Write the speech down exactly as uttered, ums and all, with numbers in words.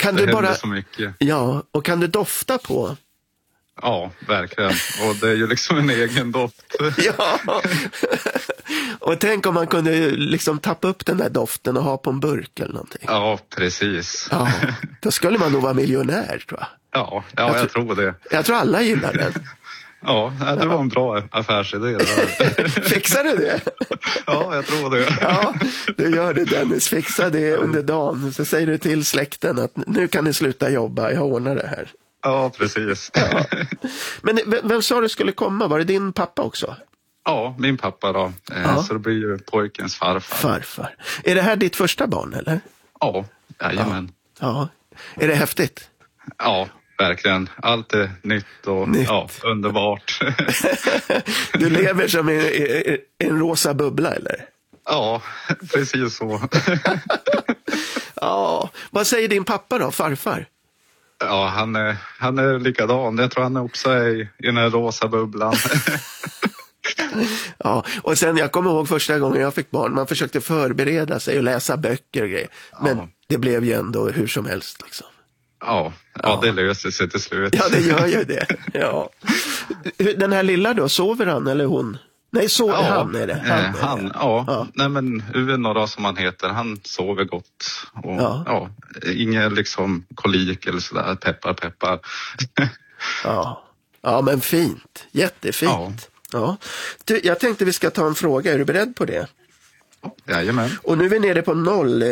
Kan det du bara... så mycket. Ja, och kan du dofta på? Ja, verkligen. Och det är ju liksom en egen doft. Ja, och tänk om man kunde liksom tappa upp den där doften och ha på en burk eller någonting. Ja, precis. Ja, då skulle man nog vara miljonär, tror jag. Ja, ja jag, jag tror det. Jag tror alla gillar den. Ja, det var en bra affärsidé. Det Fixar du det? Ja, jag tror det. Ja, du gör det, Dennis. Fixa det under dagen. Så säger du till släkten att nu kan ni sluta jobba, jag ordnar det här. Ja, precis. Ja. Men vem, vem sa du skulle komma? Var det din pappa också? Ja, min pappa då. Ja. Så det blir ju pojkens farfar. Farfar. Är det här ditt första barn, eller? Ja, jajamän. Ja. Ja. Är det häftigt? Ja, verkligen. Allt är nytt och nytt. Ja, underbart. Du lever som en, en rosa bubbla, eller? Ja, precis så. Ja, vad säger din pappa då, farfar? Ja, han är, han är likadan. Jag tror han också är i, i den här rosa bubblan. Ja, och sen jag kommer ihåg första gången jag fick barn, man försökte förbereda sig och läsa böcker och grejer. Men ja. Det blev ju ändå hur som helst liksom. Ja, ja, ja, det löser sig till slut. Ja, det gör ju det. Ja. Den här lilla då, sover han eller hon? Nej, så ja, han är det. Han, är han det. Ja. ja. Nej, men Uno då, som han heter, han sover gott. Och, ja. Ja, ingen liksom kolik eller sådär, peppar, peppar. Ja. Ja, men fint. Jättefint. Ja. Ja. Du, jag tänkte vi ska ta en fråga. Är du beredd på det? Jajamän. Och nu är vi nere på noll.